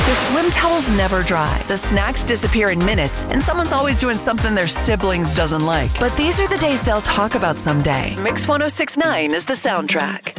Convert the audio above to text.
The swim towels never dry, the snacks disappear in minutes, and someone's always doing something their siblings doesn't like. But these are the days they'll talk about someday. Mix 1069 is the soundtrack.